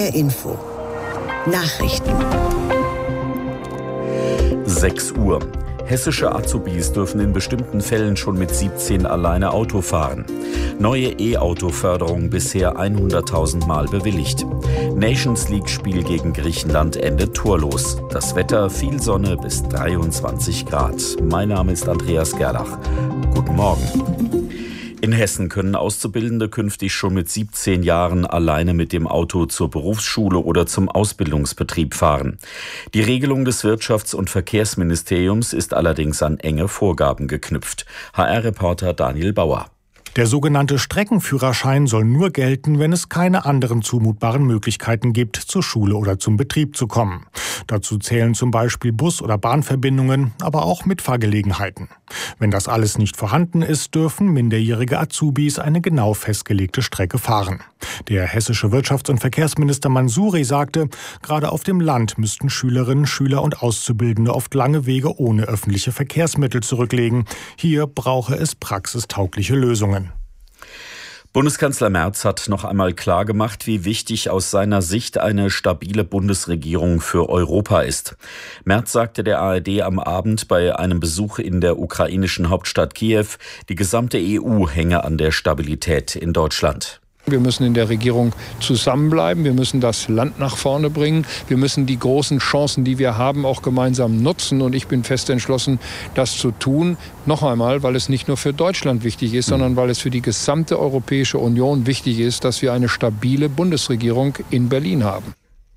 HR Info. Nachrichten. 6 Uhr. Hessische Azubis dürfen in bestimmten Fällen schon mit 17 alleine Auto fahren. Neue E-Auto-Förderung bisher 100.000 Mal bewilligt. Nations League-Spiel gegen Griechenland endet torlos. Das Wetter, viel Sonne bis 23 Grad. Mein Name ist Andreas Gerlach. Guten Morgen. In Hessen können Auszubildende künftig schon mit 17 Jahren alleine mit dem Auto zur Berufsschule oder zum Ausbildungsbetrieb fahren. Die Regelung des Wirtschafts- und Verkehrsministeriums ist allerdings an enge Vorgaben geknüpft. HR-Reporter Daniel Bauer. Der sogenannte Streckenführerschein soll nur gelten, wenn es keine anderen zumutbaren Möglichkeiten gibt, zur Schule oder zum Betrieb zu kommen. Dazu zählen zum Beispiel Bus- oder Bahnverbindungen, aber auch Mitfahrgelegenheiten. Wenn das alles nicht vorhanden ist, dürfen minderjährige Azubis eine genau festgelegte Strecke fahren. Der hessische Wirtschafts- und Verkehrsminister Mansouri sagte, gerade auf dem Land müssten Schülerinnen, Schüler und Auszubildende oft lange Wege ohne öffentliche Verkehrsmittel zurücklegen. Hier brauche es praxistaugliche Lösungen. Bundeskanzler Merz hat noch einmal klargemacht, wie wichtig aus seiner Sicht eine stabile Bundesregierung für Europa ist. Merz sagte der ARD am Abend bei einem Besuch in der ukrainischen Hauptstadt Kiew, die gesamte EU hänge an der Stabilität in Deutschland. Wir müssen in der Regierung zusammenbleiben, wir müssen das Land nach vorne bringen, wir müssen die großen Chancen, die wir haben, auch gemeinsam nutzen. Und ich bin fest entschlossen, das zu tun. Noch einmal, weil es nicht nur für Deutschland wichtig ist, sondern weil es für die gesamte Europäische Union wichtig ist, dass wir eine stabile Bundesregierung in Berlin haben.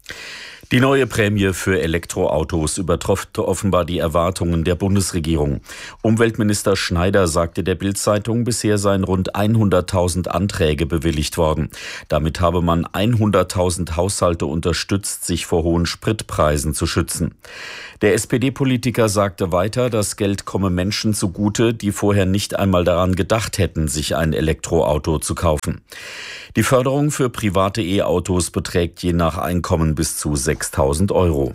Die neue Prämie für Elektroautos übertrifft offenbar die Erwartungen der Bundesregierung. Umweltminister Schneider sagte der Bild-Zeitung, bisher seien rund 100.000 Anträge bewilligt worden. Damit habe man 100.000 Haushalte unterstützt, sich vor hohen Spritpreisen zu schützen. Der SPD-Politiker sagte weiter, das Geld komme Menschen zugute, die vorher nicht einmal daran gedacht hätten, sich ein Elektroauto zu kaufen. Die Förderung für private E-Autos beträgt je nach Einkommen bis zu 6.000 Euro.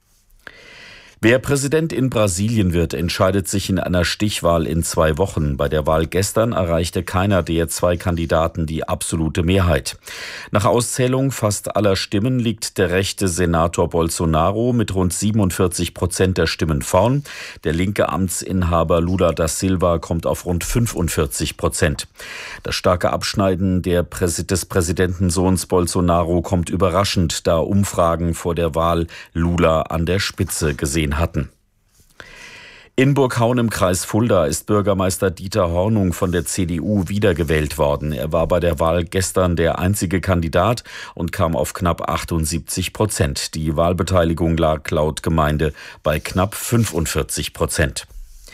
Wer Präsident in Brasilien wird, entscheidet sich in einer Stichwahl in 2 Wochen. Bei der Wahl gestern erreichte keiner der 2 Kandidaten die absolute Mehrheit. Nach Auszählung fast aller Stimmen liegt der rechte Senator Bolsonaro mit rund 47% der Stimmen vorn. Der linke Amtsinhaber Lula da Silva kommt auf rund 45%. Das starke Abschneiden des Präsidentensohns Bolsonaro kommt überraschend, da Umfragen vor der Wahl Lula an der Spitze gesehen hatten. In Burghaun im Kreis Fulda ist Bürgermeister Dieter Hornung von der CDU wiedergewählt worden. Er war bei der Wahl gestern der einzige Kandidat und kam auf knapp 78%. Die Wahlbeteiligung lag laut Gemeinde bei knapp 45%.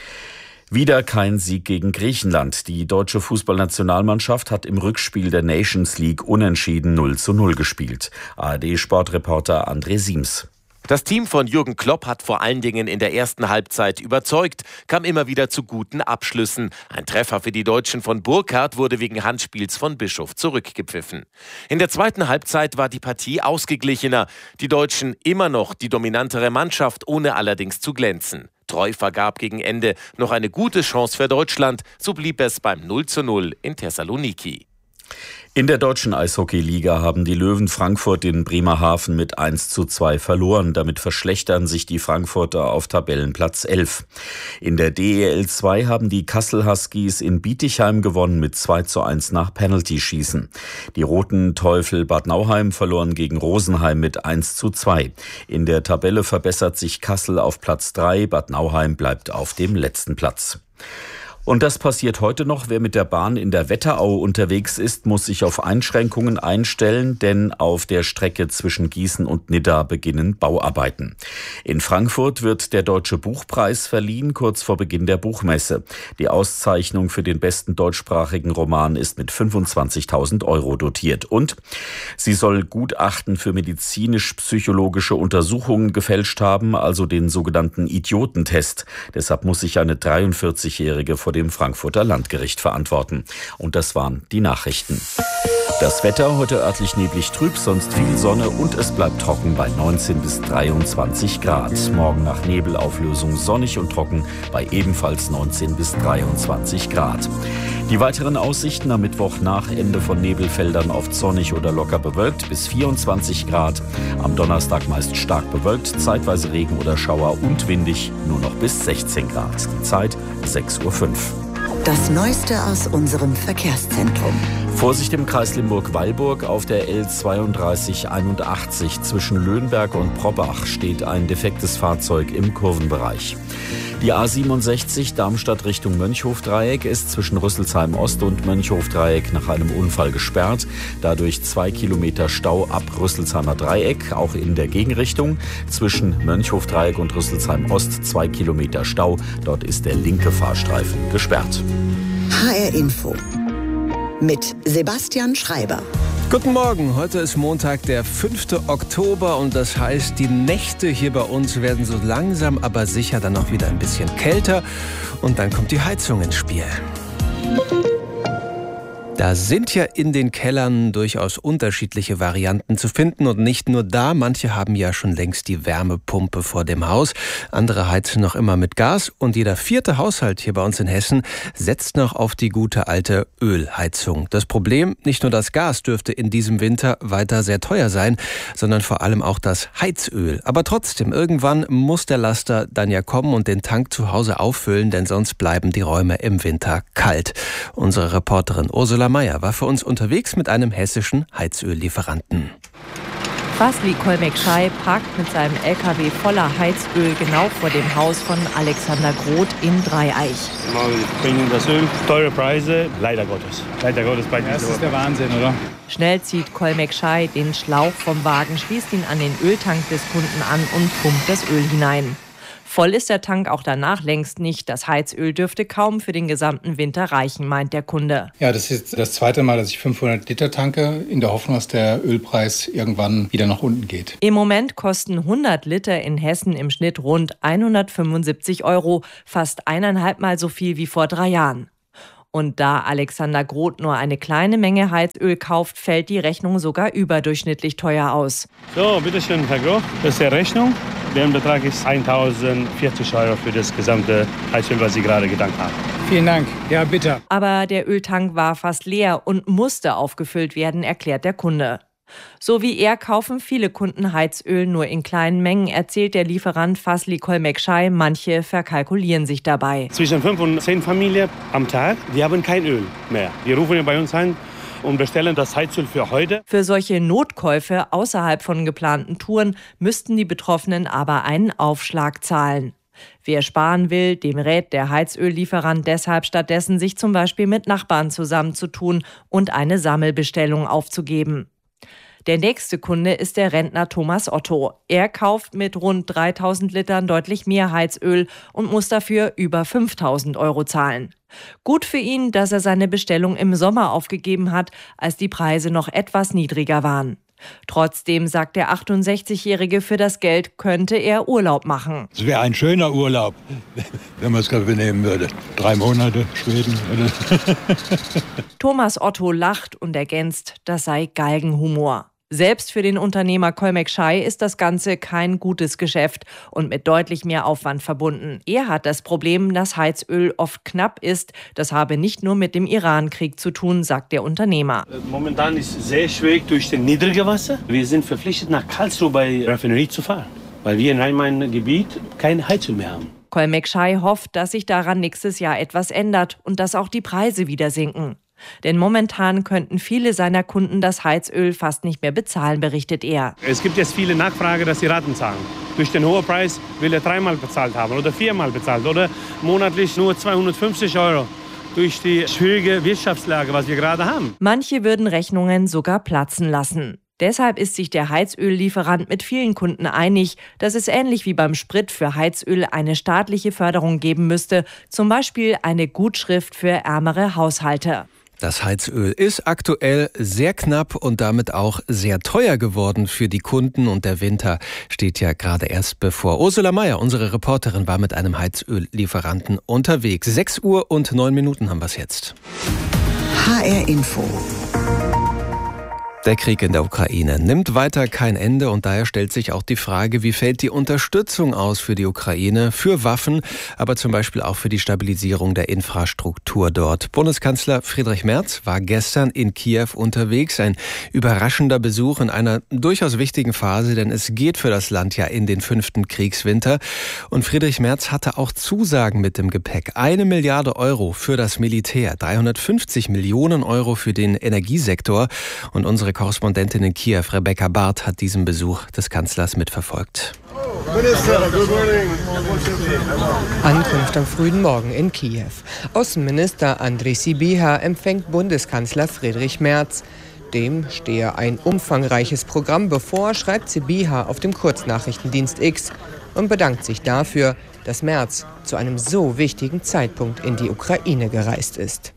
Wieder kein Sieg gegen Griechenland. Die deutsche Fußballnationalmannschaft hat im Rückspiel der Nations League unentschieden 0:0 gespielt. ARD-Sportreporter André Siems. Das Team von Jürgen Klopp hat vor allen Dingen in der ersten Halbzeit überzeugt, kam immer wieder zu guten Abschlüssen. Ein Treffer für die Deutschen von Burkhardt wurde wegen Handspiels von Bischof zurückgepfiffen. In der zweiten Halbzeit war die Partie ausgeglichener. Die Deutschen immer noch die dominantere Mannschaft, ohne allerdings zu glänzen. Treu vergab gegen Ende noch eine gute Chance für Deutschland, so blieb es beim 0:0 in Thessaloniki. In der deutschen Eishockeyliga haben die Löwen Frankfurt in Bremerhaven mit 1:2 verloren. Damit verschlechtern sich die Frankfurter auf Tabellenplatz 11. In der DEL 2 haben die Kassel Huskies in Bietigheim gewonnen mit 2:1 nach Penalty-Schießen. Die Roten Teufel Bad Nauheim verloren gegen Rosenheim mit 1:2. In der Tabelle verbessert sich Kassel auf Platz 3, Bad Nauheim bleibt auf dem letzten Platz. Und das passiert heute noch. Wer mit der Bahn in der Wetterau unterwegs ist, muss sich auf Einschränkungen einstellen, denn auf der Strecke zwischen Gießen und Nidda beginnen Bauarbeiten. In Frankfurt wird der Deutsche Buchpreis verliehen, kurz vor Beginn der Buchmesse. Die Auszeichnung für den besten deutschsprachigen Roman ist mit 25.000 Euro dotiert. Und sie soll Gutachten für medizinisch-psychologische Untersuchungen gefälscht haben, also den sogenannten Idiotentest. Deshalb muss sich eine 43-Jährige vor dem Frankfurter Landgericht verantworten. Und das waren die Nachrichten. Das Wetter heute örtlich neblig trüb, sonst viel Sonne und es bleibt trocken bei 19 bis 23 Grad. Morgen nach Nebelauflösung sonnig und trocken bei ebenfalls 19 bis 23 Grad. Die weiteren Aussichten am Mittwoch nach Ende von Nebelfeldern oft sonnig oder locker bewölkt bis 24 Grad. Am Donnerstag meist stark bewölkt, zeitweise Regen oder Schauer und windig, nur noch bis 16 Grad. Die Zeit 6:05 Uhr. Das Neueste aus unserem Verkehrszentrum. Vorsicht im Kreis Limburg-Weilburg. Auf der L3281 zwischen Löhnberg und Proppach steht ein defektes Fahrzeug im Kurvenbereich. Die A67 Darmstadt Richtung Mönchhofdreieck ist zwischen Rüsselsheim Ost und Mönchhofdreieck nach einem Unfall gesperrt. Dadurch 2 Kilometer Stau ab Rüsselsheimer Dreieck, auch in der Gegenrichtung. Zwischen Mönchhofdreieck und Rüsselsheim Ost 2 Kilometer Stau. Dort ist der linke Fahrstreifen gesperrt. HR Info mit Sebastian Schreiber. Guten Morgen, heute ist Montag, der 5. Oktober und das heißt, die Nächte hier bei uns werden so langsam, aber sicher dann auch wieder ein bisschen kälter und dann kommt die Heizung ins Spiel. Da sind ja in den Kellern durchaus unterschiedliche Varianten zu finden und nicht nur da. Manche haben ja schon längst die Wärmepumpe vor dem Haus. Andere heizen noch immer mit Gas und jeder 4. Haushalt hier bei uns in Hessen setzt noch auf die gute alte Ölheizung. Das Problem, nicht nur das Gas dürfte in diesem Winter weiter sehr teuer sein, sondern vor allem auch das Heizöl. Aber trotzdem, irgendwann muss der Laster dann ja kommen und den Tank zu Hause auffüllen, denn sonst bleiben die Räume im Winter kalt. Unsere Reporterin Ursula Meyer war für uns unterwegs mit einem hessischen Heizöllieferanten. Fasli Kolmekschai parkt mit seinem LKW voller Heizöl genau vor dem Haus von Alexander Groth in Dreieich. Wir bringen das Öl, teure Preise, leider Gottes. Leider Gottes bei Das ist der Wahnsinn, oder? Schnell zieht Kolmekschai den Schlauch vom Wagen, schließt ihn an den Öltank des Kunden an und pumpt das Öl hinein. Voll ist der Tank auch danach längst nicht. Das Heizöl dürfte kaum für den gesamten Winter reichen, meint der Kunde. Ja, das ist das zweite Mal, dass ich 500 Liter tanke, in der Hoffnung, dass der Ölpreis irgendwann wieder nach unten geht. Im Moment kosten 100 Liter in Hessen im Schnitt rund 175 €, fast 1,5 Mal so viel wie vor 3 Jahren. Und da Alexander Groth nur eine kleine Menge Heizöl kauft, fällt die Rechnung sogar überdurchschnittlich teuer aus. So, bitteschön, Herr Groth, das ist die Rechnung. Der Betrag ist 1.040 € für das gesamte Heizöl, was Sie gerade gedankt haben. Vielen Dank. Ja, bitte. Aber der Öltank war fast leer und musste aufgefüllt werden, erklärt der Kunde. So wie er kaufen viele Kunden Heizöl nur in kleinen Mengen, erzählt der Lieferant Fasli Kolmekschai. Manche verkalkulieren sich dabei. Zwischen 5 und 10 Familien am Tag, die haben kein Öl mehr. Die rufen bei uns an und bestellen das Heizöl für heute. Für solche Notkäufe außerhalb von geplanten Touren müssten die Betroffenen aber einen Aufschlag zahlen. Wer sparen will, dem rät der Heizöllieferant deshalb stattdessen, sich zum Beispiel mit Nachbarn zusammenzutun und eine Sammelbestellung aufzugeben. Der nächste Kunde ist der Rentner Thomas Otto. Er kauft mit rund 3.000 Litern deutlich mehr Heizöl und muss dafür über 5.000 € zahlen. Gut für ihn, dass er seine Bestellung im Sommer aufgegeben hat, als die Preise noch etwas niedriger waren. Trotzdem sagt der 68-Jährige, für das Geld könnte er Urlaub machen. Es wäre ein schöner Urlaub, wenn man es gerade nehmen würde. 3 Monate Schweden. Thomas Otto lacht und ergänzt, das sei Galgenhumor. Selbst für den Unternehmer Kolmekschai ist das Ganze kein gutes Geschäft und mit deutlich mehr Aufwand verbunden. Er hat das Problem, dass Heizöl oft knapp ist. Das habe nicht nur mit dem Iran-Krieg zu tun, sagt der Unternehmer. Momentan ist es sehr schwierig durch das niedrige Wasser. Wir sind verpflichtet, nach Karlsruhe bei Raffinerie zu fahren, weil wir in meinem Gebiet kein Heizöl mehr haben. Kolmekschai hofft, dass sich daran nächstes Jahr etwas ändert und dass auch die Preise wieder sinken. Denn momentan könnten viele seiner Kunden das Heizöl fast nicht mehr bezahlen, berichtet er. Es gibt jetzt viele Nachfrage, dass sie Raten zahlen. Durch den hohen Preis will er 3-mal bezahlt haben oder 4-mal bezahlt oder monatlich nur 250 € durch die schwierige Wirtschaftslage, was wir gerade haben. Manche würden Rechnungen sogar platzen lassen. Deshalb ist sich der Heizöllieferant mit vielen Kunden einig, dass es ähnlich wie beim Sprit für Heizöl eine staatliche Förderung geben müsste, zum Beispiel eine Gutschrift für ärmere Haushalte. Das Heizöl ist aktuell sehr knapp und damit auch sehr teuer geworden für die Kunden und der Winter steht ja gerade erst bevor. Ursula Meyer, unsere Reporterin, war mit einem Heizöllieferanten unterwegs. 6:09 haben wir es jetzt. HR Info. Der Krieg in der Ukraine nimmt weiter kein Ende und daher stellt sich auch die Frage, wie fällt die Unterstützung aus für die Ukraine, für Waffen, aber zum Beispiel auch für die Stabilisierung der Infrastruktur dort. Bundeskanzler Friedrich Merz war gestern in Kiew unterwegs. Ein überraschender Besuch in einer durchaus wichtigen Phase, denn es geht für das Land ja in den 5. Kriegswinter. Und Friedrich Merz hatte auch Zusagen mit dem Gepäck. 1 Milliarde Euro für das Militär, 350 Millionen Euro für den Energiesektor. Und unsere Korrespondentin in Kiew, Rebecca Barth, hat diesen Besuch des Kanzlers mitverfolgt. Ankunft am frühen Morgen in Kiew. Außenminister Andrej Sybiha empfängt Bundeskanzler Friedrich Merz. Dem stehe ein umfangreiches Programm bevor, schreibt Sybiha auf dem Kurznachrichtendienst X und bedankt sich dafür, dass Merz zu einem so wichtigen Zeitpunkt in die Ukraine gereist ist.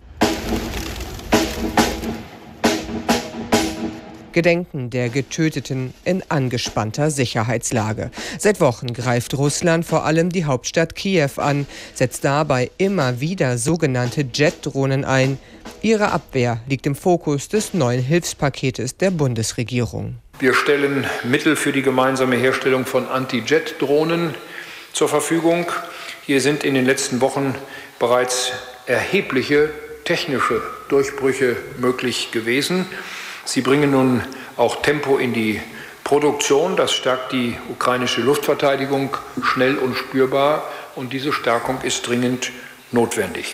Gedenken der Getöteten in angespannter Sicherheitslage. Seit Wochen greift Russland vor allem die Hauptstadt Kiew an, setzt dabei immer wieder sogenannte Jet-Drohnen ein. Ihre Abwehr liegt im Fokus des neuen Hilfspaketes der Bundesregierung. Wir stellen Mittel für die gemeinsame Herstellung von Anti-Jet-Drohnen zur Verfügung. Hier sind in den letzten Wochen bereits erhebliche technische Durchbrüche möglich gewesen. Sie bringen nun auch Tempo in die Produktion. Das stärkt die ukrainische Luftverteidigung schnell und spürbar. Und diese Stärkung ist dringend notwendig.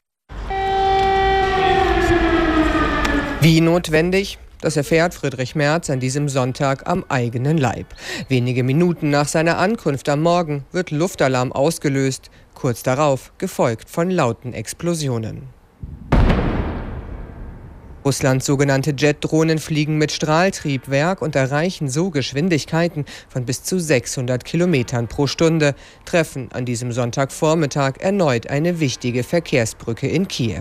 Wie notwendig? Das erfährt Friedrich Merz an diesem Sonntag am eigenen Leib. Wenige Minuten nach seiner Ankunft am Morgen wird Luftalarm ausgelöst. Kurz darauf gefolgt von lauten Explosionen. Russlands sogenannte Jet-Drohnen fliegen mit Strahltriebwerk und erreichen so Geschwindigkeiten von bis zu 600 Kilometern pro Stunde, treffen an diesem Sonntagvormittag erneut eine wichtige Verkehrsbrücke in Kiew.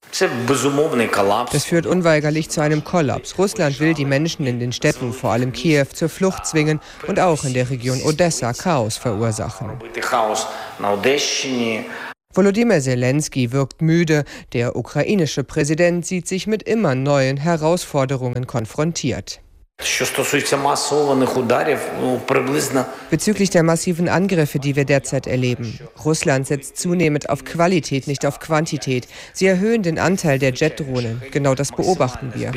Das führt unweigerlich zu einem Kollaps. Russland will die Menschen in den Städten, vor allem Kiew, zur Flucht zwingen und auch in der Region Odessa Chaos verursachen. Volodymyr Zelensky wirkt müde. Der ukrainische Präsident sieht sich mit immer neuen Herausforderungen konfrontiert. Bezüglich der massiven Angriffe, die wir derzeit erleben. Russland setzt zunehmend auf Qualität, nicht auf Quantität. Sie erhöhen den Anteil der Jet-Drohnen. Genau das beobachten wir.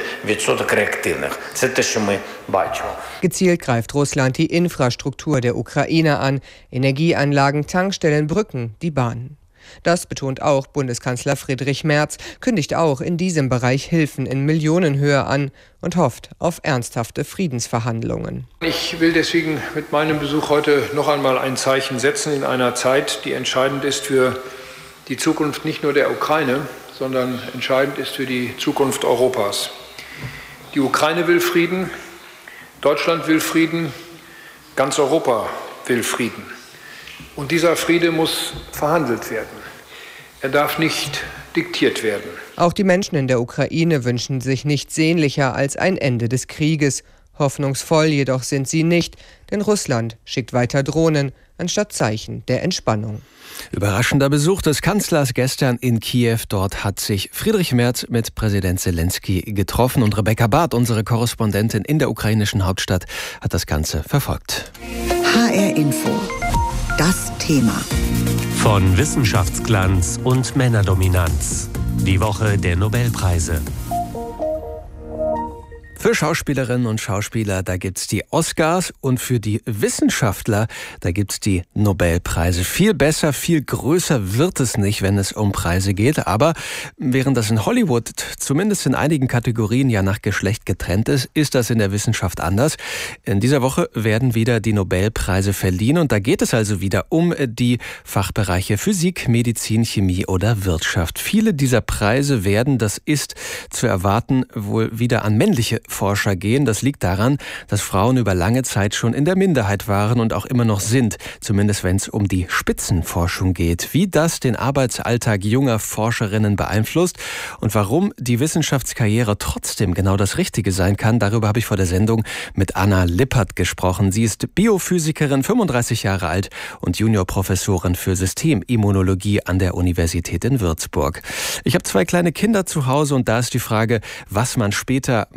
Gezielt greift Russland die Infrastruktur der Ukraine an. Energieanlagen, Tankstellen, Brücken, die Bahn. Das betont auch Bundeskanzler Friedrich Merz, kündigt auch in diesem Bereich Hilfen in Millionenhöhe an und hofft auf ernsthafte Friedensverhandlungen. Ich will deswegen mit meinem Besuch heute noch einmal ein Zeichen setzen in einer Zeit, die entscheidend ist für die Zukunft nicht nur der Ukraine, sondern entscheidend ist für die Zukunft Europas. Die Ukraine will Frieden, Deutschland will Frieden, ganz Europa will Frieden. Und dieser Friede muss verhandelt werden. Er darf nicht diktiert werden. Auch die Menschen in der Ukraine wünschen sich nichts sehnlicher als ein Ende des Krieges. Hoffnungsvoll jedoch sind sie nicht, denn Russland schickt weiter Drohnen anstatt Zeichen der Entspannung. Überraschender Besuch des Kanzlers gestern in Kiew. Dort hat sich Friedrich Merz mit Präsident Zelensky getroffen und Rebecca Barth, unsere Korrespondentin in der ukrainischen Hauptstadt, hat das Ganze verfolgt. HR Info. Das Thema. Von Wissenschaftsglanz und Männerdominanz. Die Woche der Nobelpreise. Für Schauspielerinnen und Schauspieler, da gibt's die Oscars und für die Wissenschaftler, da gibt's die Nobelpreise. Viel besser, viel größer wird es nicht, wenn es um Preise geht. Aber während das in Hollywood zumindest in einigen Kategorien ja nach Geschlecht getrennt ist, ist das in der Wissenschaft anders. In dieser Woche werden wieder die Nobelpreise verliehen und da geht es also wieder um die Fachbereiche Physik, Medizin, Chemie oder Wirtschaft. Viele dieser Preise werden, das ist zu erwarten, wohl wieder an männliche Forscher gehen. Das liegt daran, dass Frauen über lange Zeit schon in der Minderheit waren und auch immer noch sind, zumindest wenn es um die Spitzenforschung geht. Wie das den Arbeitsalltag junger Forscherinnen beeinflusst und warum die Wissenschaftskarriere trotzdem genau das Richtige sein kann, darüber habe ich vor der Sendung mit Anna Lippert gesprochen. Sie ist Biophysikerin, 35 Jahre alt und Juniorprofessorin für Systemimmunologie an der Universität in Würzburg. Ich habe 2 kleine Kinder zu Hause und da ist die Frage, was man später mal werden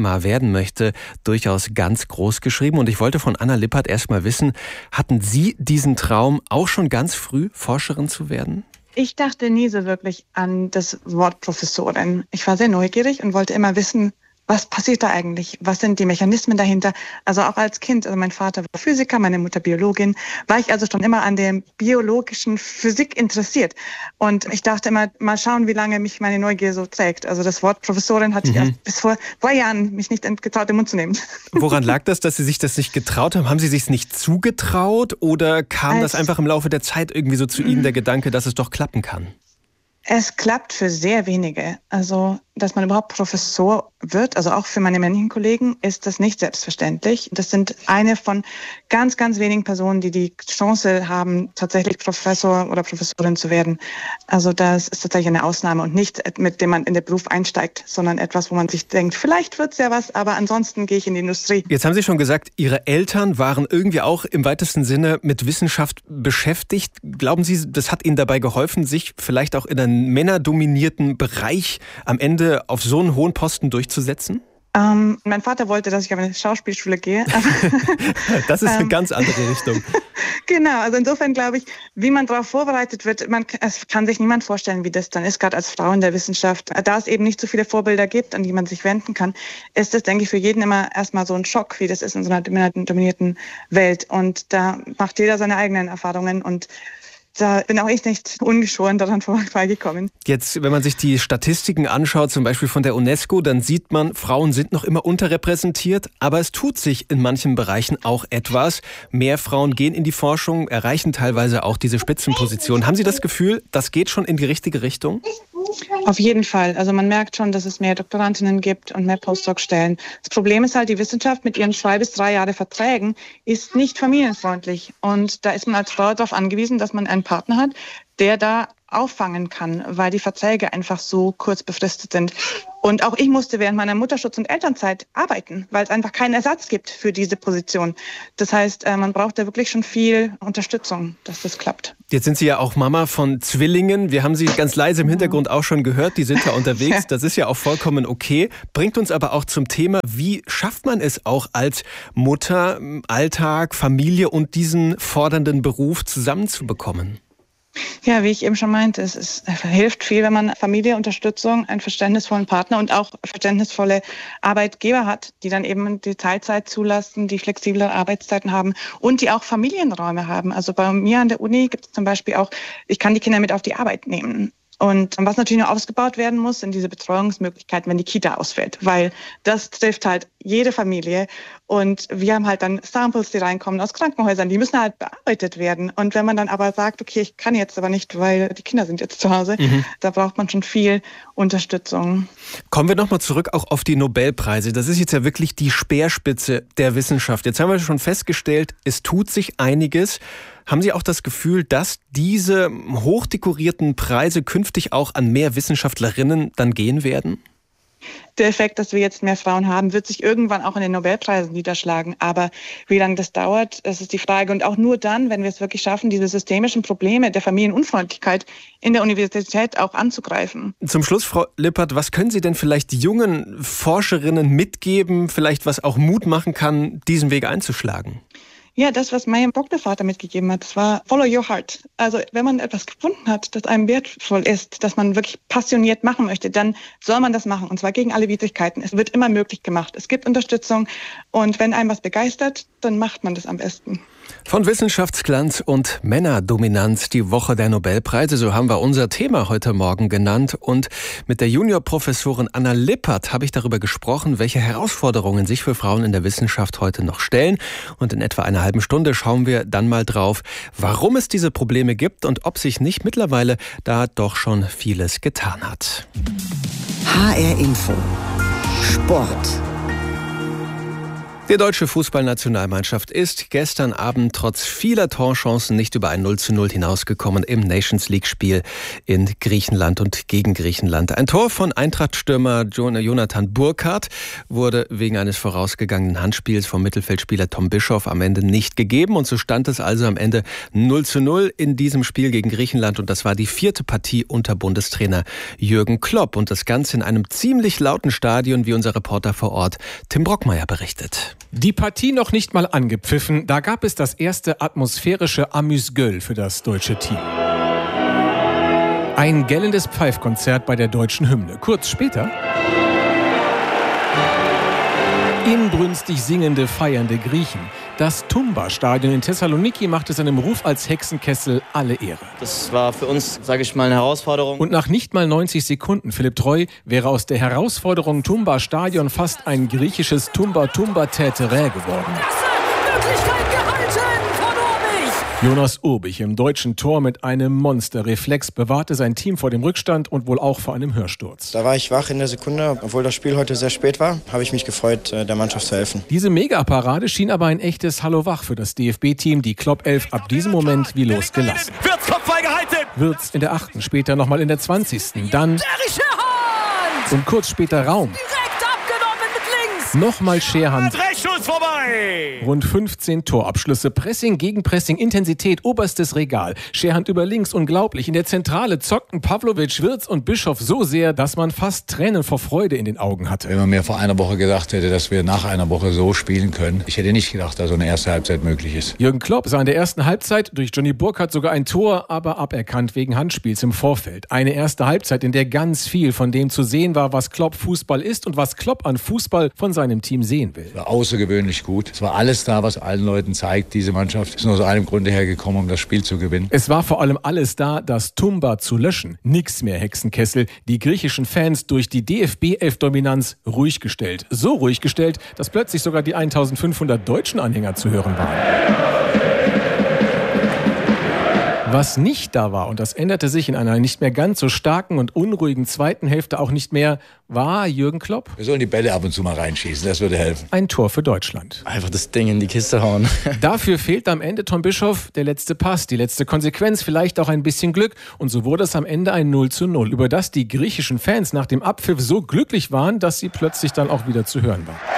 werden möchte, durchaus ganz groß geschrieben. Und ich wollte von Anna Lippert erst mal wissen, hatten Sie diesen Traum auch schon ganz früh, Forscherin zu werden? Ich dachte nie so wirklich an das Wort Professorin. Ich war sehr neugierig und wollte immer wissen, was passiert da eigentlich? Was sind die Mechanismen dahinter? Also auch als Kind, also mein Vater war Physiker, meine Mutter Biologin, war ich also schon immer an der biologischen Physik interessiert. Und ich dachte immer, mal schauen, wie lange mich meine Neugier so trägt. Also das Wort Professorin hatte ich erst bis vor 2 Jahren mich nicht getraut, den Mund zu nehmen. Woran lag das, dass Sie sich das nicht getraut haben? Haben Sie sich nicht zugetraut oder kam das einfach im Laufe der Zeit irgendwie so zu Ihnen, der Gedanke, dass es doch klappen kann? Es klappt für sehr wenige. Also, dass man überhaupt Professor wird, also auch für meine männlichen Kollegen, ist das nicht selbstverständlich. Das sind eine von ganz, ganz wenigen Personen, die die Chance haben, tatsächlich Professor oder Professorin zu werden. Also das ist tatsächlich eine Ausnahme und nicht, mit dem man in den Beruf einsteigt, sondern etwas, wo man sich denkt, vielleicht wird's ja was, aber ansonsten gehe ich in die Industrie. Jetzt haben Sie schon gesagt, Ihre Eltern waren irgendwie auch im weitesten Sinne mit Wissenschaft beschäftigt. Glauben Sie, das hat Ihnen dabei geholfen, sich vielleicht auch in einem männerdominierten Bereich am Ende auf so einen hohen Posten durchzusetzen? Mein Vater wollte, dass ich auf eine Schauspielschule gehe. Das ist eine ganz andere Richtung. Genau, also insofern glaube ich, wie man darauf vorbereitet wird, es kann sich niemand vorstellen, wie das dann ist, gerade als Frau in der Wissenschaft. Da es eben nicht so viele Vorbilder gibt, an die man sich wenden kann, ist das, denke ich, für jeden immer erstmal so ein Schock, wie das ist in so einer dominierten Welt. Und da macht jeder seine eigenen Erfahrungen und da bin auch ich nicht ungeschoren daran vorbeigekommen. Jetzt, wenn man sich die Statistiken anschaut, zum Beispiel von der UNESCO, dann sieht man, Frauen sind noch immer unterrepräsentiert, aber es tut sich in manchen Bereichen auch etwas. Mehr Frauen gehen in die Forschung, erreichen teilweise auch diese Spitzenpositionen. Haben Sie das Gefühl, das geht schon in die richtige Richtung? Auf jeden Fall. Also man merkt schon, dass es mehr Doktorandinnen gibt und mehr Postdoc-Stellen. Das Problem ist halt, die Wissenschaft mit ihren 2 bis 3 Jahre Verträgen ist nicht familienfreundlich. Und da ist man als Frau darauf angewiesen, dass man einen Partner hat, der da auffangen kann, weil die Verträge einfach so kurz befristet sind. Und auch ich musste während meiner Mutterschutz- und Elternzeit arbeiten, weil es einfach keinen Ersatz gibt für diese Position. Das heißt, man braucht da wirklich schon viel Unterstützung, dass das klappt. Jetzt sind Sie ja auch Mama von Zwillingen. Wir haben Sie ganz leise im Hintergrund auch schon gehört. Die sind ja unterwegs. Das ist ja auch vollkommen okay. Bringt uns aber auch zum Thema, wie schafft man es auch als Mutter, Alltag, Familie und diesen fordernden Beruf zusammenzubekommen? Ja, wie ich eben schon meinte, es hilft viel, wenn man Familie, Unterstützung, einen verständnisvollen Partner und auch verständnisvolle Arbeitgeber hat, die dann eben die Teilzeit zulassen, die flexiblere Arbeitszeiten haben und die auch Familienräume haben. Also bei mir an der Uni gibt es zum Beispiel auch, ich kann die Kinder mit auf die Arbeit nehmen. Und was natürlich noch ausgebaut werden muss, sind diese Betreuungsmöglichkeiten, wenn die Kita ausfällt, weil das trifft halt jede Familie. Und wir haben halt dann Samples, die reinkommen aus Krankenhäusern, die müssen halt bearbeitet werden. Und wenn man dann aber sagt, okay, ich kann jetzt aber nicht, weil die Kinder sind jetzt zu Hause, da braucht man schon viel Unterstützung. Kommen wir nochmal zurück auch auf die Nobelpreise. Das ist jetzt ja wirklich die Speerspitze der Wissenschaft. Jetzt haben wir schon festgestellt, es tut sich einiges. Haben Sie auch das Gefühl, dass diese hochdekorierten Preise künftig auch an mehr Wissenschaftlerinnen dann gehen werden? Der Effekt, dass wir jetzt mehr Frauen haben, wird sich irgendwann auch in den Nobelpreisen niederschlagen. Aber wie lange das dauert, das ist die Frage. Und auch nur dann, wenn wir es wirklich schaffen, diese systemischen Probleme der Familienunfreundlichkeit in der Universität auch anzugreifen. Zum Schluss, Frau Lippert, was können Sie denn vielleicht jungen Forscherinnen mitgeben, vielleicht was auch Mut machen kann, diesen Weg einzuschlagen? Ja, das, was mein Doktorvater mitgegeben hat, das war Follow your heart. Also wenn man etwas gefunden hat, das einem wertvoll ist, das man wirklich passioniert machen möchte, dann soll man das machen. Und zwar gegen alle Widrigkeiten. Es wird immer möglich gemacht. Es gibt Unterstützung. Und wenn einem was begeistert, dann macht man das am besten. Von Wissenschaftsglanz und Männerdominanz, die Woche der Nobelpreise, so haben wir unser Thema heute Morgen genannt. Und mit der Juniorprofessorin Anna Lippert habe ich darüber gesprochen, welche Herausforderungen sich für Frauen in der Wissenschaft heute noch stellen. Und in etwa einer halben Stunde schauen wir dann mal drauf, warum es diese Probleme gibt und ob sich nicht mittlerweile da doch schon vieles getan hat. HR Info. Sport. Die deutsche Fußballnationalmannschaft ist gestern Abend trotz vieler Torchancen nicht über ein 0:0 hinausgekommen im Nations-League-Spiel in Griechenland und gegen Griechenland. Ein Tor von Eintracht-Stürmer Jonathan Burkhardt wurde wegen eines vorausgegangenen Handspiels vom Mittelfeldspieler Tom Bischoff am Ende nicht gegeben. Und so stand es also am Ende 0:0 in diesem Spiel gegen Griechenland. Und das war die 4. Partie unter Bundestrainer Jürgen Klopp. Und das Ganze in einem ziemlich lauten Stadion, wie unser Reporter vor Ort Tim Brockmeier berichtet. Die Partie noch nicht mal angepfiffen, da gab es das erste atmosphärische Amüs-Gueule für das deutsche Team. Ein gellendes Pfeifkonzert bei der deutschen Hymne. Kurz später inbrünstig singende, feiernde Griechen. Das Tumba-Stadion in Thessaloniki machte seinem Ruf als Hexenkessel alle Ehre. Das war für uns, sage ich mal, eine Herausforderung. Und nach nicht mal 90 Sekunden, Philipp Treu, wäre aus der Herausforderung Tumba-Stadion fast ein griechisches Tumba-Tumba-Täterä geworden. Jonas Urbich im deutschen Tor mit einem Monsterreflex bewahrte sein Team vor dem Rückstand und wohl auch vor einem Hörsturz. Da war ich wach in der Sekunde. Obwohl das Spiel heute sehr spät war, habe ich mich gefreut, der Mannschaft zu helfen. Diese Megaparade schien aber ein echtes Hallo wach für das DFB-Team. Die Klopp 11 ab diesem Moment wie losgelassen. Wirtz Kopfball gehalten! Wirtz in der 8., später nochmal in der 20. Dann und kurz später Raum. Nochmal Scherhand. Dreckschuss vorbei! Rund 15 Torabschlüsse, Pressing gegen Pressing, Intensität, oberstes Regal. Scherhand über links, unglaublich. In der Zentrale zockten Pavlovic, Wirtz und Bischoff so sehr, dass man fast Tränen vor Freude in den Augen hatte. Wenn man mir vor einer Woche gedacht hätte, dass wir nach einer Woche so spielen können, ich hätte nicht gedacht, dass so eine erste Halbzeit möglich ist. Jürgen Klopp sah in der ersten Halbzeit durch Johnny Burkhardt sogar ein Tor, aber aberkannt wegen Handspiels im Vorfeld. Eine erste Halbzeit, in der ganz viel von dem zu sehen war, was Klopp Fußball ist und was Klopp an Fußball von seinem Team sehen will. Es war außergewöhnlich gut. Es war alles da, was allen Leuten zeigt, diese Mannschaft ist nur aus einem Grunde hergekommen, um das Spiel zu gewinnen. Es war vor allem alles da, das Tumba zu löschen. Nix mehr Hexenkessel. Die griechischen Fans durch die DFB-11-Dominanz ruhig gestellt. So ruhig gestellt, dass plötzlich sogar die 1500 deutschen Anhänger zu hören waren. Was nicht da war, und das änderte sich in einer nicht mehr ganz so starken und unruhigen zweiten Hälfte auch nicht mehr, war Jürgen Klopp. Wir sollen die Bälle ab und zu mal reinschießen, das würde helfen. Ein Tor für Deutschland. Einfach das Ding in die Kiste hauen. Dafür fehlt am Ende Tom Bischoff der letzte Pass, die letzte Konsequenz, vielleicht auch ein bisschen Glück. Und so wurde es am Ende ein 0:0, über das die griechischen Fans nach dem Abpfiff so glücklich waren, dass sie plötzlich dann auch wieder zu hören waren.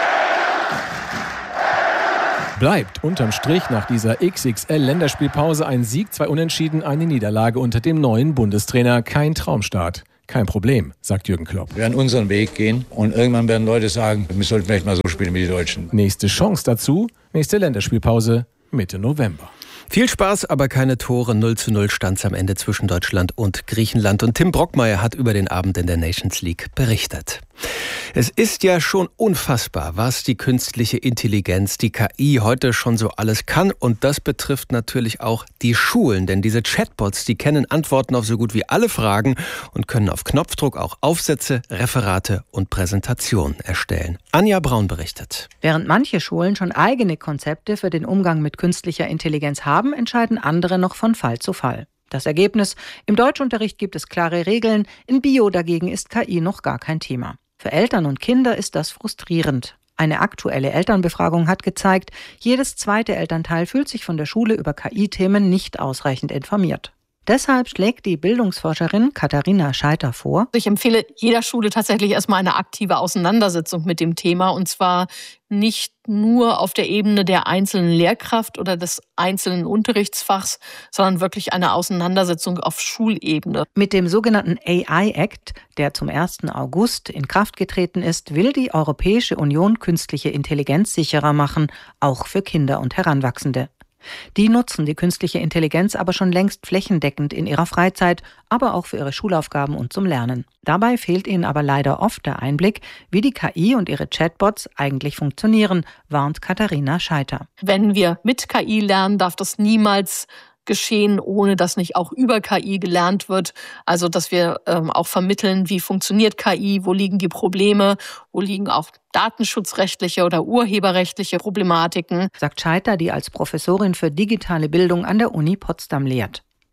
Bleibt unterm Strich nach dieser XXL-Länderspielpause ein Sieg, 2 Unentschieden, eine Niederlage unter dem neuen Bundestrainer. Kein Traumstart. Kein Problem, sagt Jürgen Klopp. Wir werden unseren Weg gehen und irgendwann werden Leute sagen, wir sollten vielleicht mal so spielen wie die Deutschen. Nächste Chance dazu, nächste Länderspielpause Mitte November. Viel Spaß, aber keine Tore. 0:0 stand am Ende zwischen Deutschland und Griechenland. Und Tim Brockmeier hat über den Abend in der Nations League berichtet. Es ist ja schon unfassbar, was die künstliche Intelligenz, die KI heute schon so alles kann. Und das betrifft natürlich auch die Schulen. Denn diese Chatbots, die kennen Antworten auf so gut wie alle Fragen und können auf Knopfdruck auch Aufsätze, Referate und Präsentationen erstellen. Anja Braun berichtet. Während manche Schulen schon eigene Konzepte für den Umgang mit künstlicher Intelligenz haben, entscheiden andere noch von Fall zu Fall. Das Ergebnis: Im Deutschunterricht gibt es klare Regeln, in Bio dagegen ist KI noch gar kein Thema. Für Eltern und Kinder ist das frustrierend. Eine aktuelle Elternbefragung hat gezeigt, jedes zweite Elternteil fühlt sich von der Schule über KI-Themen nicht ausreichend informiert. Deshalb schlägt die Bildungsforscherin Katharina Scheiter vor: Ich empfehle jeder Schule tatsächlich erstmal eine aktive Auseinandersetzung mit dem Thema, und zwar nicht nur auf der Ebene der einzelnen Lehrkraft oder des einzelnen Unterrichtsfachs, sondern wirklich eine Auseinandersetzung auf Schulebene. Mit dem sogenannten AI-Act, der zum 1. August in Kraft getreten ist, will die Europäische Union künstliche Intelligenz sicherer machen, auch für Kinder und Heranwachsende. Die nutzen die künstliche Intelligenz aber schon längst flächendeckend in ihrer Freizeit, aber auch für ihre Schulaufgaben und zum Lernen. Dabei fehlt ihnen aber leider oft der Einblick, wie die KI und ihre Chatbots eigentlich funktionieren, warnt Katharina Scheiter. Wenn wir mit KI lernen, darf das niemals geschehen, ohne dass nicht auch über KI gelernt wird. Also dass wir auch vermitteln, wie funktioniert KI, wo liegen die Probleme, wo liegen auch datenschutzrechtliche oder urheberrechtliche Problematiken. Sagt Scheiter, die als Professorin für digitale Bildung an der Uni Potsdam lehrt.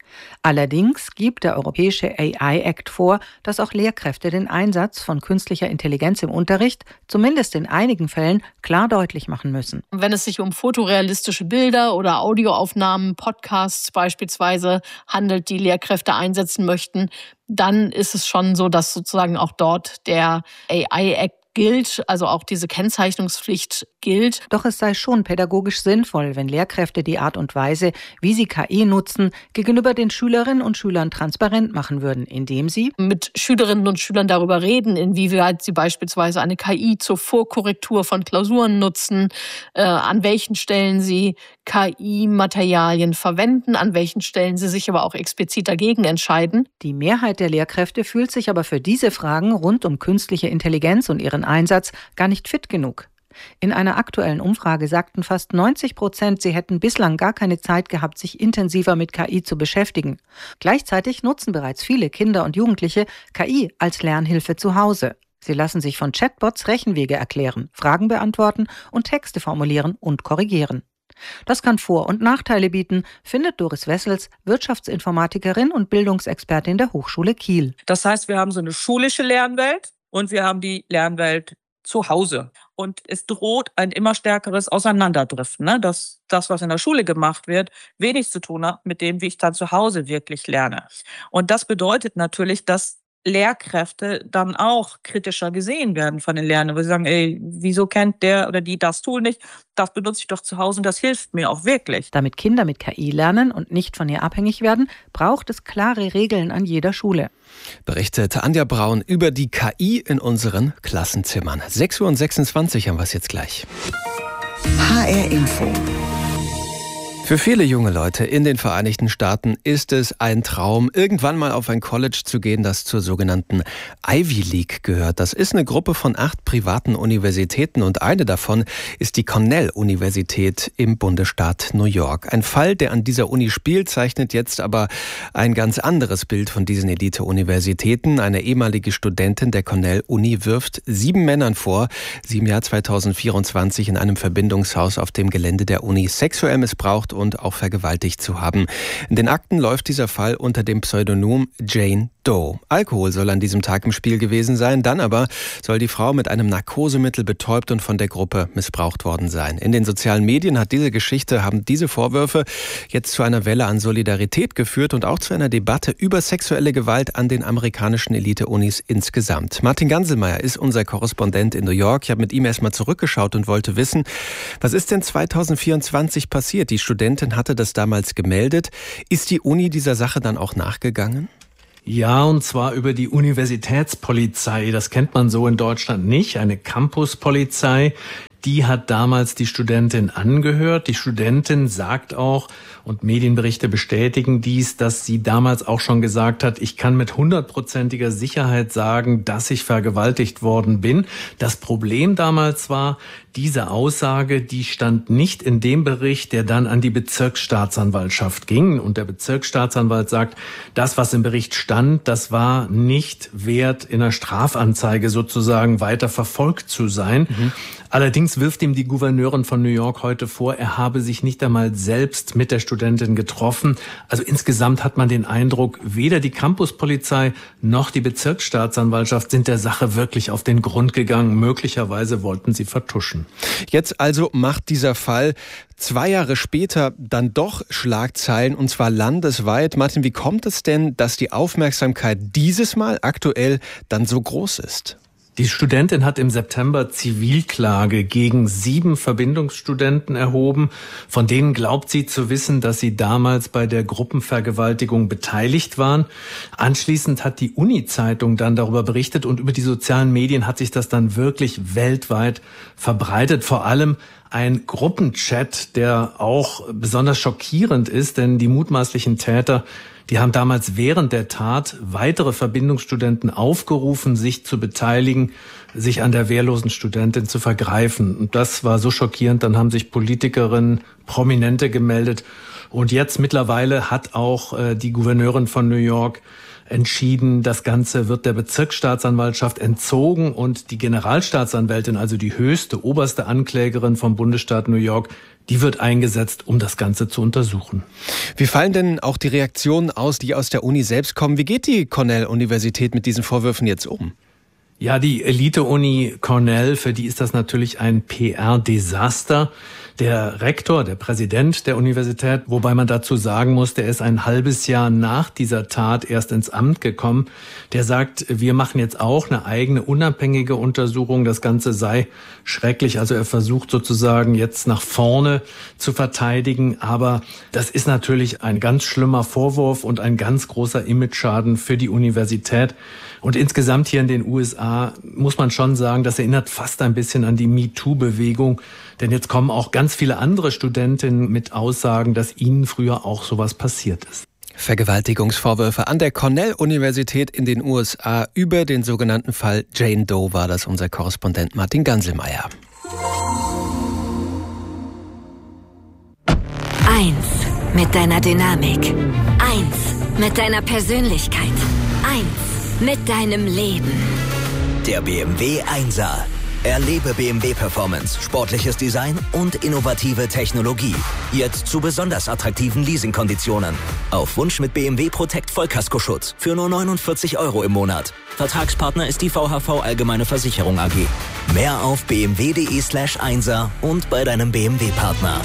Allerdings gibt der europäische AI-Act vor, dass auch Lehrkräfte den Einsatz von künstlicher Intelligenz im Unterricht, zumindest in einigen Fällen, klar deutlich machen müssen. Wenn es sich um fotorealistische Bilder oder Audioaufnahmen, Podcasts beispielsweise handelt, die Lehrkräfte einsetzen möchten, dann ist es schon so, dass sozusagen auch dort der AI-Act gilt, also auch diese Kennzeichnungspflicht gilt. Doch es sei schon pädagogisch sinnvoll, wenn Lehrkräfte die Art und Weise, wie sie KI nutzen, gegenüber den Schülerinnen und Schülern transparent machen würden, indem sie mit Schülerinnen und Schülern darüber reden, inwieweit sie beispielsweise eine KI zur Vorkorrektur von Klausuren nutzen, an welchen Stellen sie KI-Materialien verwenden, an welchen Stellen sie sich aber auch explizit dagegen entscheiden. Die Mehrheit der Lehrkräfte fühlt sich aber für diese Fragen rund um künstliche Intelligenz und ihren Einsatz gar nicht fit genug. In einer aktuellen Umfrage sagten fast 90%, sie hätten bislang gar keine Zeit gehabt, sich intensiver mit KI zu beschäftigen. Gleichzeitig nutzen bereits viele Kinder und Jugendliche KI als Lernhilfe zu Hause. Sie lassen sich von Chatbots Rechenwege erklären, Fragen beantworten und Texte formulieren und korrigieren. Das kann Vor- und Nachteile bieten, findet Doris Wessels, Wirtschaftsinformatikerin und Bildungsexpertin der Hochschule Kiel. Das heißt, wir haben so eine schulische Lernwelt und wir haben die Lernwelt zu Hause. Und es droht ein immer stärkeres Auseinanderdriften, ne? Dass das, was in der Schule gemacht wird, wenig zu tun hat mit dem, wie ich dann zu Hause wirklich lerne. Und das bedeutet natürlich, dass Lehrkräfte dann auch kritischer gesehen werden von den Lernenden, weil sie sagen, ey, wieso kennt der oder die das Tool nicht? Das benutze ich doch zu Hause und das hilft mir auch wirklich. Damit Kinder mit KI lernen und nicht von ihr abhängig werden, braucht es klare Regeln an jeder Schule. Berichtet Anja Braun über die KI in unseren Klassenzimmern. 6:26 Uhr haben wir es jetzt gleich. HR Info. Für viele junge Leute in den Vereinigten Staaten ist es ein Traum, irgendwann mal auf ein College zu gehen, das zur sogenannten Ivy League gehört. Das ist eine Gruppe von 8 privaten Universitäten und eine davon ist die Cornell-Universität im Bundesstaat New York. Ein Fall, der an dieser Uni spielt, zeichnet jetzt aber ein ganz anderes Bild von diesen Elite-Universitäten. Eine ehemalige Studentin der Cornell-Uni wirft 7 Männern vor, sie im Jahr 2024 in einem Verbindungshaus auf dem Gelände der Uni sexuell missbraucht und auch vergewaltigt zu haben. In den Akten läuft dieser Fall unter dem Pseudonym Jane Doe. Alkohol soll an diesem Tag im Spiel gewesen sein, dann aber soll die Frau mit einem Narkosemittel betäubt und von der Gruppe missbraucht worden sein. In den sozialen Medien haben diese Vorwürfe jetzt zu einer Welle an Solidarität geführt und auch zu einer Debatte über sexuelle Gewalt an den amerikanischen Elite-Unis insgesamt. Martin Ganselmeier ist unser Korrespondent in New York. Ich habe mit ihm erstmal zurückgeschaut und wollte wissen, was ist denn 2024 passiert? Die Studentin hatte das damals gemeldet. Ist die Uni dieser Sache dann auch nachgegangen? Ja, und zwar über die Universitätspolizei. Das kennt man so in Deutschland nicht. Eine Campuspolizei. Die hat damals die Studentin angehört. Die Studentin sagt auch, und Medienberichte bestätigen dies, dass sie damals auch schon gesagt hat, ich kann mit 100%iger Sicherheit sagen, dass ich vergewaltigt worden bin. Das Problem damals war, diese Aussage, die stand nicht in dem Bericht, der dann an die Bezirksstaatsanwaltschaft ging. Und der Bezirksstaatsanwalt sagt, das, was im Bericht stand, das war nicht wert, in einer Strafanzeige sozusagen weiter verfolgt zu sein. Allerdings wirft ihm die Gouverneurin von New York heute vor, er habe sich nicht einmal selbst mit der Studentin getroffen. Also insgesamt hat man den Eindruck, weder die Campuspolizei noch die Bezirksstaatsanwaltschaft sind der Sache wirklich auf den Grund gegangen. Möglicherweise wollten sie vertuschen. Jetzt also macht dieser Fall 2 Jahre später dann doch Schlagzeilen, und zwar landesweit. Martin, wie kommt es denn, dass die Aufmerksamkeit dieses Mal aktuell dann so groß ist? Die Studentin hat im September Zivilklage gegen 7 Verbindungsstudenten erhoben. Von denen glaubt sie zu wissen, dass sie damals bei der Gruppenvergewaltigung beteiligt waren. Anschließend hat die Uni-Zeitung dann darüber berichtet und über die sozialen Medien hat sich das dann wirklich weltweit verbreitet. Vor allem ein Gruppenchat, der auch besonders schockierend ist, denn die mutmaßlichen Täter, die haben damals während der Tat weitere Verbindungsstudenten aufgerufen, sich zu beteiligen, sich an der wehrlosen Studentin zu vergreifen. Und das war so schockierend, dann haben sich Politikerinnen, Prominente gemeldet. Und jetzt mittlerweile hat auch die Gouverneurin von New York entschieden, das Ganze wird der Bezirksstaatsanwaltschaft entzogen und die Generalstaatsanwältin, also die höchste, oberste Anklägerin vom Bundesstaat New York, die wird eingesetzt, um das Ganze zu untersuchen. Wie fallen denn auch die Reaktionen aus, die aus der Uni selbst kommen? Wie geht die Cornell-Universität mit diesen Vorwürfen jetzt um? Ja, die Elite-Uni Cornell, für die ist das natürlich ein PR-Desaster. Der Rektor, der Präsident der Universität, wobei man dazu sagen muss, der ist ein halbes Jahr nach dieser Tat erst ins Amt gekommen, der sagt, wir machen jetzt auch eine eigene unabhängige Untersuchung, das Ganze sei schrecklich. Also er versucht sozusagen jetzt nach vorne zu verteidigen, aber das ist natürlich ein ganz schlimmer Vorwurf und ein ganz großer Imageschaden für die Universität. Und insgesamt hier in den USA muss man schon sagen, das erinnert fast ein bisschen an die MeToo-Bewegung. Denn jetzt kommen auch ganz viele andere Studentinnen mit Aussagen, dass ihnen früher auch sowas passiert ist. Vergewaltigungsvorwürfe an der Cornell-Universität in den USA über den sogenannten Fall Jane Doe war das unser Korrespondent Martin Ganselmeier. 1 mit deiner Dynamik. 1 mit deiner Persönlichkeit. 1 mit deinem Leben. Der BMW 1er. Erlebe BMW Performance, sportliches Design und innovative Technologie. Jetzt zu besonders attraktiven Leasingkonditionen. Auf Wunsch mit BMW Protect Vollkaskoschutz für nur 49 € im Monat. Vertragspartner ist die VHV Allgemeine Versicherung AG. Mehr auf bmw.de/1er und bei deinem BMW-Partner.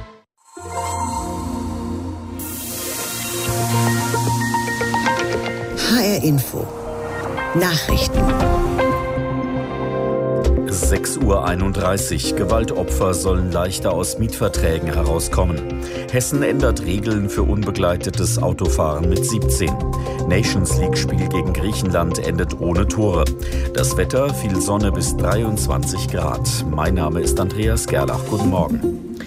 HR Info. Nachrichten. 6:31 Uhr. Gewaltopfer sollen leichter aus Mietverträgen herauskommen. Hessen ändert Regeln für unbegleitetes Autofahren mit 17. Nations League-Spiel gegen Griechenland endet ohne Tore. Das Wetter, viel Sonne bis 23 Grad. Mein Name ist Andreas Gerlach. Guten Morgen.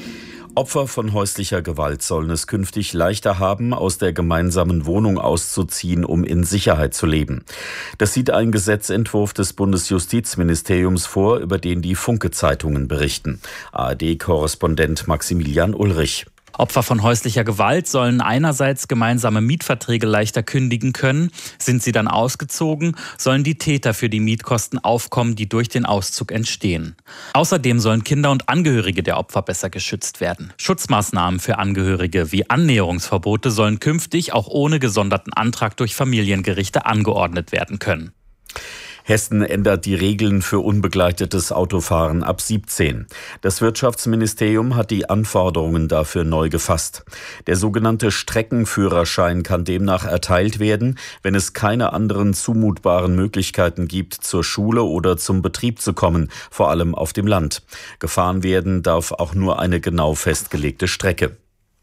Opfer von häuslicher Gewalt sollen es künftig leichter haben, aus der gemeinsamen Wohnung auszuziehen, um in Sicherheit zu leben. Das sieht ein Gesetzentwurf des Bundesjustizministeriums vor, über den die Funke-Zeitungen berichten. ARD-Korrespondent Maximilian Ulrich. Opfer von häuslicher Gewalt sollen einerseits gemeinsame Mietverträge leichter kündigen können. Sind sie dann ausgezogen, sollen die Täter für die Mietkosten aufkommen, die durch den Auszug entstehen. Außerdem sollen Kinder und Angehörige der Opfer besser geschützt werden. Schutzmaßnahmen für Angehörige wie Annäherungsverbote sollen künftig auch ohne gesonderten Antrag durch Familiengerichte angeordnet werden können. Hessen ändert die Regeln für unbegleitetes Autofahren ab 17. Das Wirtschaftsministerium hat die Anforderungen dafür neu gefasst. Der sogenannte Streckenführerschein kann demnach erteilt werden, wenn es keine anderen zumutbaren Möglichkeiten gibt, zur Schule oder zum Betrieb zu kommen, vor allem auf dem Land. Gefahren werden darf auch nur eine genau festgelegte Strecke.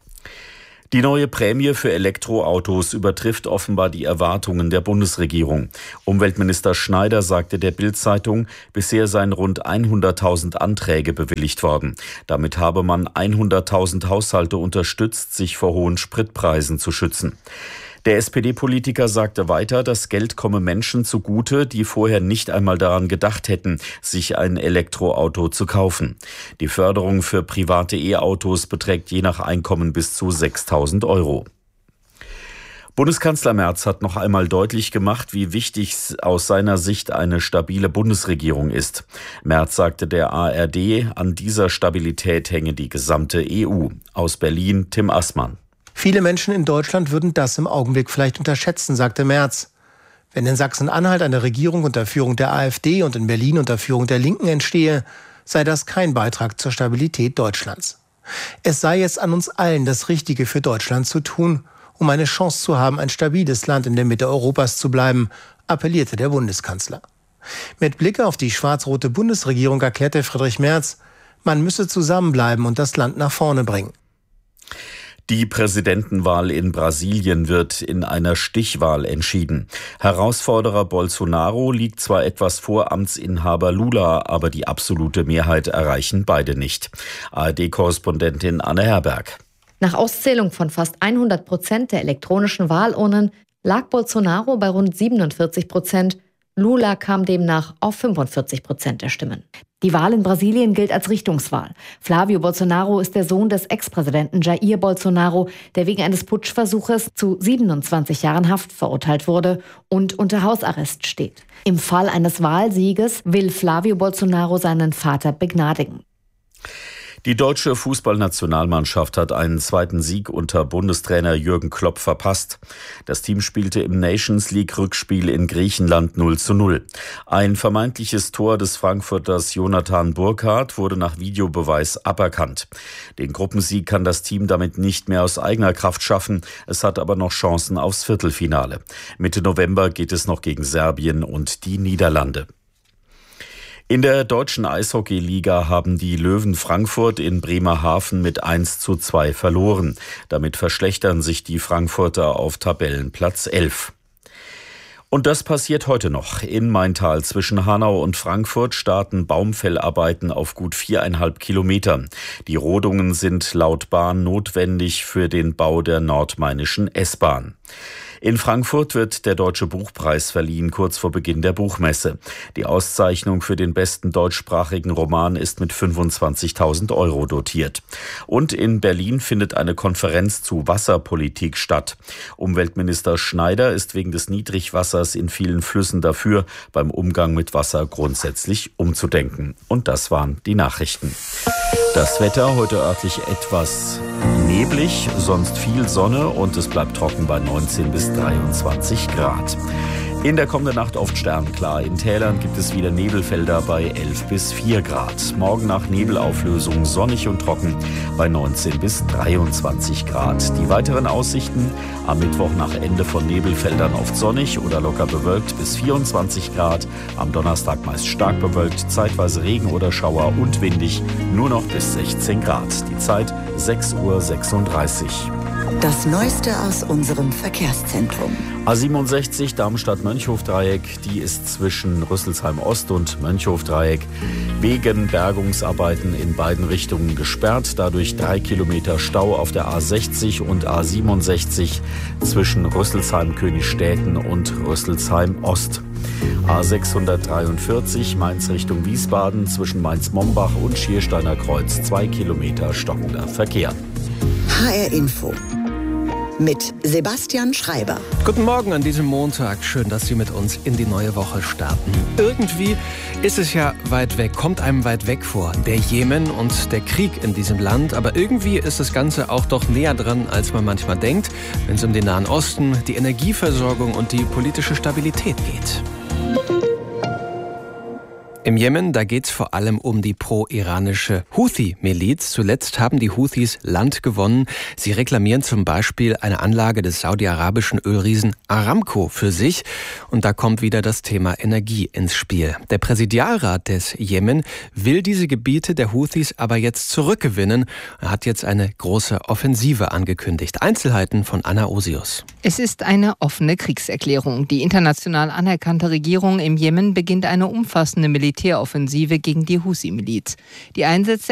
Die neue Prämie für Elektroautos übertrifft offenbar die Erwartungen der Bundesregierung. Umweltminister Schneider sagte der Bild-Zeitung, bisher seien rund 100.000 Anträge bewilligt worden. Damit habe man 100.000 Haushalte unterstützt, sich vor hohen Spritpreisen zu schützen. Der SPD-Politiker sagte weiter, das Geld komme Menschen zugute, die vorher nicht einmal daran gedacht hätten, sich ein Elektroauto zu kaufen. Die Förderung für private E-Autos beträgt je nach Einkommen bis zu 6.000 €. Bundeskanzler Merz hat noch einmal deutlich gemacht, wie wichtig aus seiner Sicht eine stabile Bundesregierung ist. Merz sagte der ARD, an dieser Stabilität hänge die gesamte EU. Aus Berlin Tim Assmann. Viele Menschen in Deutschland würden das im Augenblick vielleicht unterschätzen, sagte Merz. Wenn in Sachsen-Anhalt eine Regierung unter Führung der AfD und in Berlin unter Führung der Linken entstehe, sei das kein Beitrag zur Stabilität Deutschlands. Es sei jetzt an uns allen, das Richtige für Deutschland zu tun, um eine Chance zu haben, ein stabiles Land in der Mitte Europas zu bleiben, appellierte der Bundeskanzler. Mit Blick auf die schwarz-rote Bundesregierung erklärte Friedrich Merz, man müsse zusammenbleiben und das Land nach vorne bringen. Die Präsidentenwahl in Brasilien wird in einer Stichwahl entschieden. Herausforderer Bolsonaro liegt zwar etwas vor Amtsinhaber Lula, aber die absolute Mehrheit erreichen beide nicht. ARD-Korrespondentin Anne Herberg. Nach Auszählung von fast 100% der elektronischen Wahlurnen lag Bolsonaro bei rund 47%, Lula kam demnach auf 45% der Stimmen. Die Wahl in Brasilien gilt als Richtungswahl. Flávio Bolsonaro ist der Sohn des Ex-Präsidenten Jair Bolsonaro, der wegen eines Putschversuches zu 27 Jahren Haft verurteilt wurde und unter Hausarrest steht. Im Fall eines Wahlsieges will Flávio Bolsonaro seinen Vater begnadigen. Die deutsche Fußballnationalmannschaft hat einen zweiten Sieg unter Bundestrainer Jürgen Klopp verpasst. Das Team spielte im Nations-League-Rückspiel in Griechenland 0:0. Ein vermeintliches Tor des Frankfurters Jonathan Burkardt wurde nach Videobeweis aberkannt. Den Gruppensieg kann das Team damit nicht mehr aus eigener Kraft schaffen. Es hat aber noch Chancen aufs Viertelfinale. Mitte November geht es noch gegen Serbien und die Niederlande. In der deutschen Eishockeyliga haben die Löwen Frankfurt in Bremerhaven mit 1:2 verloren. Damit verschlechtern sich die Frankfurter auf Tabellenplatz 11. Und das passiert heute noch. In Maintal zwischen Hanau und Frankfurt starten Baumfellarbeiten auf gut 4,5 Kilometern. Die Rodungen sind laut Bahn notwendig für den Bau der nordmainischen S-Bahn. In Frankfurt wird der Deutsche Buchpreis verliehen, kurz vor Beginn der Buchmesse. Die Auszeichnung für den besten deutschsprachigen Roman ist mit 25.000 € dotiert. Und in Berlin findet eine Konferenz zu Wasserpolitik statt. Umweltminister Schneider ist wegen des Niedrigwassers in vielen Flüssen dafür, beim Umgang mit Wasser grundsätzlich umzudenken. Und das waren die Nachrichten. Das Wetter heute örtlich etwas neblig, sonst viel Sonne und es bleibt trocken bei 19 bis 23 Grad. In der kommenden Nacht oft sternklar. In Tälern gibt es wieder Nebelfelder bei 11 bis 4 Grad. Morgen nach Nebelauflösung sonnig und trocken bei 19 bis 23 Grad. Die weiteren Aussichten: am Mittwoch nach Ende von Nebelfeldern oft sonnig oder locker bewölkt bis 24 Grad. Am Donnerstag meist stark bewölkt, zeitweise Regen oder Schauer und windig, nur noch bis 16 Grad. Die Zeit 6:36 Uhr. Das Neueste aus unserem Verkehrszentrum. A67 Darmstadt-Mönchhof-Dreieck, die ist zwischen Rüsselsheim-Ost und Mönchhof-Dreieck wegen Bergungsarbeiten in beiden Richtungen gesperrt. Dadurch 3 Kilometer Stau auf der A60 und A67 zwischen Rüsselsheim-Königstädten und Rüsselsheim-Ost. A643 Mainz Richtung Wiesbaden zwischen Mainz-Mombach und Schiersteiner Kreuz 2 Kilometer stockender Verkehr. HR Info mit Sebastian Schreiber. Guten Morgen an diesem Montag. Schön, dass Sie mit uns in die neue Woche starten. Irgendwie ist es ja weit weg, kommt einem weit weg vor, der Jemen und der Krieg in diesem Land. Aber irgendwie ist das Ganze auch doch näher dran, als man manchmal denkt, wenn es um den Nahen Osten, die Energieversorgung und die politische Stabilität geht. Im Jemen, da geht's vor allem um die pro-iranische Houthi-Miliz. Zuletzt haben die Houthis Land gewonnen. Sie reklamieren zum Beispiel eine Anlage des saudi-arabischen Ölriesen Aramco für sich. Und da kommt wieder das Thema Energie ins Spiel. Der Präsidialrat des Jemen will diese Gebiete der Houthis aber jetzt zurückgewinnen. Er hat jetzt eine große Offensive angekündigt. Einzelheiten von Anna Osius. Es ist eine offene Kriegserklärung. Die international anerkannte Regierung im Jemen beginnt eine umfassende Militäroffensive gegen die Houthi-Miliz. Die Einsätze